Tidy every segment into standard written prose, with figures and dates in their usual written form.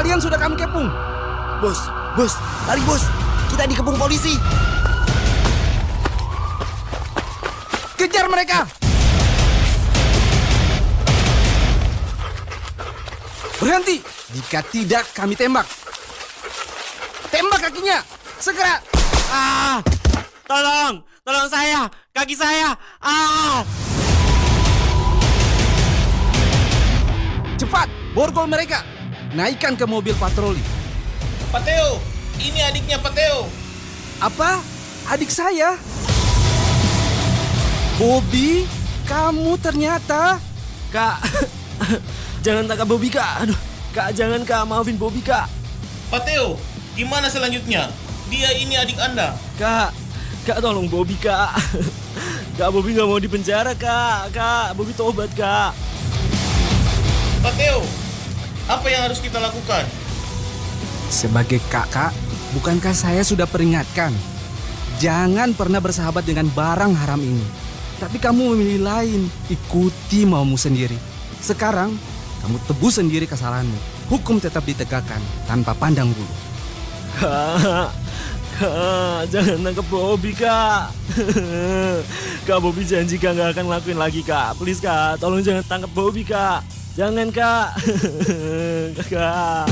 Kalian sudah kami kepung. Bos, lari bos. Kita dikepung polisi. Kejar mereka. Berhenti. Jika tidak, kami tembak. Tembak kakinya. Segera. Tolong saya, kaki saya. Cepat, borgol mereka. Naikkan ke mobil patroli. Pak Teo, ini adiknya Pak Teo. Apa? Adik saya? Bobby, kamu ternyata... Kak, jangan tangkap Bobby kak. Aduh, kak jangan kak, maafin Bobby kak. Pak Teo, gimana selanjutnya? Dia ini adik Anda. Kak tolong Bobby kak. Kak Bobby nggak mau dipenjara kak. Bobby tobat kak. Pak Teo, apa yang harus kita lakukan? Sebagai kakak, bukankah saya sudah peringatkan? Jangan pernah bersahabat dengan barang haram ini. Tapi kamu memilih lain, ikuti maumu sendiri. Sekarang, kamu tebus sendiri kesalahanmu. Hukum tetap ditegakkan tanpa pandang bulu. Kak, jangan tangkap Bobby kak. Kak Bobby janji kak nggak akan lakuin lagi kak. Please kak, tolong jangan tangkap Bobby kak. Jangan kak. Kak.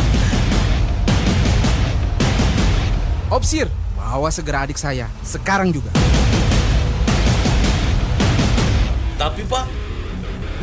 Opsir, bawa segera adik saya. Sekarang juga. Tapi Pak,